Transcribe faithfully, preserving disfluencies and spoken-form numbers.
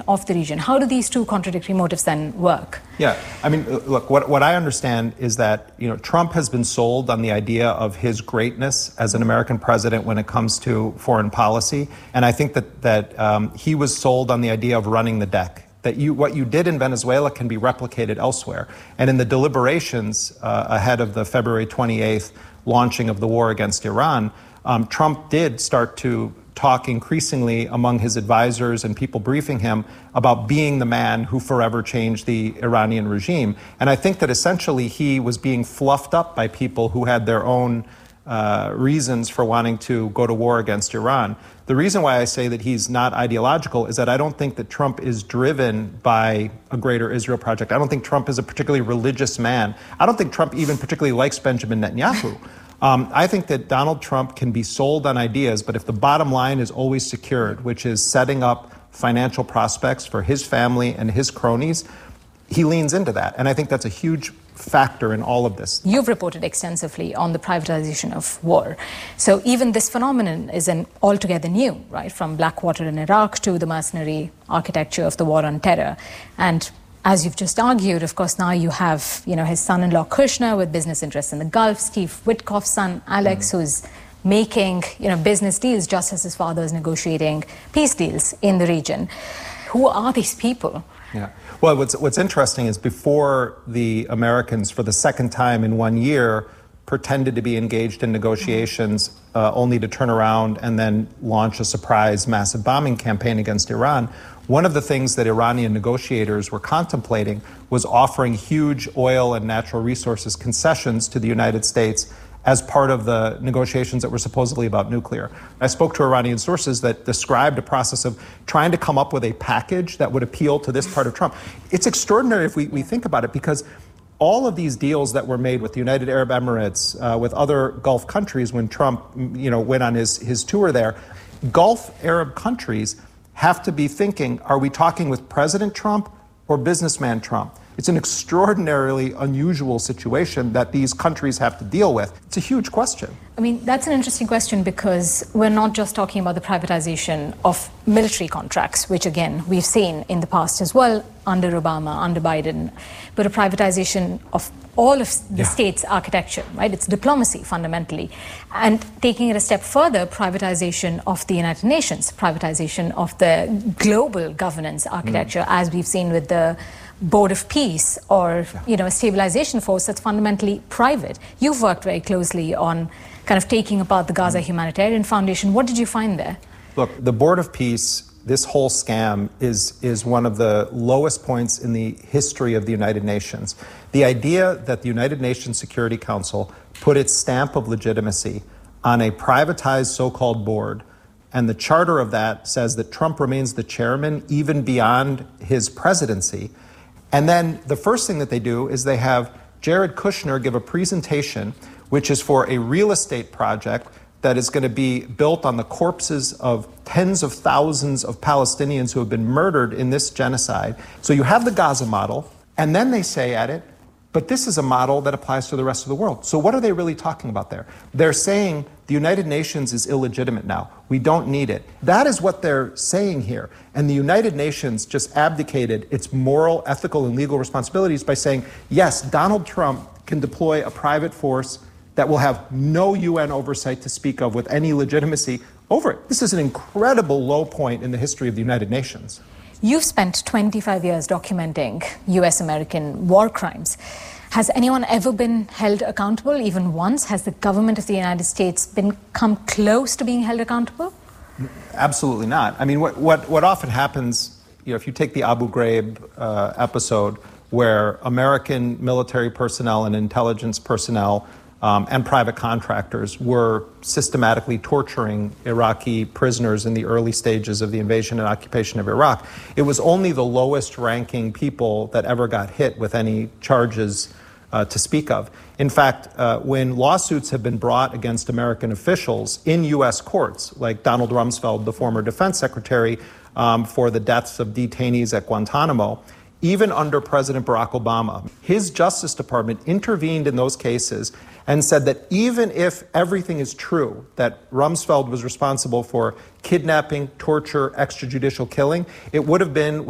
of the region. How do these two contradictory motives then work? Yeah, I mean, look, what, what I understand is that, you know, Trump has been sold on the idea of his greatness as an American president when it comes to foreign policy. And I think that, that um, he was sold on the idea of running the deck, that you, what you did in Venezuela can be replicated elsewhere. And in the deliberations uh, ahead of the February twenty-eighth launching of the war against Iran, um, Trump did start to talk increasingly among his advisors and people briefing him about being the man who forever changed the Iranian regime. And I think that essentially he was being fluffed up by people who had their own uh, reasons for wanting to go to war against Iran. The reason why I say that he's not ideological is that I don't think that Trump is driven by a greater Israel project. I don't think Trump is a particularly religious man. I don't think Trump even particularly likes Benjamin Netanyahu. Um, I think that Donald Trump can be sold on ideas, but if the bottom line is always secured, which is setting up financial prospects for his family and his cronies, he leans into that. And I think that's a huge factor in all of this. You've reported extensively on the privatization of war. So even this phenomenon isn't altogether new, right? From Blackwater in Iraq to the mercenary architecture of the war on terror. And as you've just argued, of course, now you have, you know, his son-in-law Kushner with business interests in the Gulf, Steve Witkoff's son Alex, mm. who's making, you know, business deals just as his father is negotiating peace deals in the region. Who are these people? Yeah. Well, what's what's interesting is before the Americans, for the second time in one year, pretended to be engaged in negotiations, mm-hmm. uh, only to turn around and then launch a surprise massive bombing campaign against Iran. One of the things that Iranian negotiators were contemplating was offering huge oil and natural resources concessions to the United States as part of the negotiations that were supposedly about nuclear. I spoke to Iranian sources that described a process of trying to come up with a package that would appeal to this part of Trump. It's extraordinary if we, we think about it, because all of these deals that were made with the United Arab Emirates, uh, with other Gulf countries when Trump, you know, went on his, his tour there, Gulf Arab countries have to be thinking, are we talking with President Trump or businessman Trump? It's an extraordinarily unusual situation that these countries have to deal with. It's a huge question. I mean, that's an interesting question, because we're not just talking about the privatization of military contracts, which again, we've seen in the past as well, under Obama, under Biden, but a privatization of all of the yeah. state's architecture, right? It's diplomacy, fundamentally. And taking it a step further, privatization of the United Nations, privatization of the global governance architecture, mm. as we've seen with the Board of Peace, or, yeah. you know, a stabilization force that's fundamentally private. You've worked very closely on kind of taking apart the Gaza mm. Humanitarian Foundation. What did you find there? Look, the Board of Peace, this whole scam is, is one of the lowest points in the history of the United Nations. The idea that the United Nations Security Council put its stamp of legitimacy on a privatized so-called board, and the charter of that says that Trump remains the chairman even beyond his presidency. And then the first thing that they do is they have Jared Kushner give a presentation, which is for a real estate project that is going to be built on the corpses of tens of thousands of Palestinians who have been murdered in this genocide. So you have the Gaza model, and then they say at it, but this is a model that applies to the rest of the world. So what are they really talking about there? They're saying the United Nations is illegitimate now. We don't need it. That is what they're saying here. And the United Nations just abdicated its moral, ethical, and legal responsibilities by saying, yes, Donald Trump can deploy a private force that will have no U N oversight to speak of with any legitimacy over it. This is an incredible low point in the history of the United Nations. You've spent twenty-five years documenting U S-American war crimes. Has anyone ever been held accountable, even once? Has the government of the United States been come close to being held accountable? Absolutely not. I mean, what, what, what often happens, you know, if you take the Abu Ghraib uh, episode, where American military personnel and intelligence personnel Um, and private contractors were systematically torturing Iraqi prisoners in the early stages of the invasion and occupation of Iraq. It was only the lowest ranking people that ever got hit with any charges uh, to speak of. In fact, uh, when lawsuits have been brought against American officials in U S courts, like Donald Rumsfeld, the former defense secretary, um, for the deaths of detainees at Guantanamo, even under President Barack Obama, his Justice Department intervened in those cases and said that even if everything is true, that Rumsfeld was responsible for kidnapping, torture, extrajudicial killing, it would have been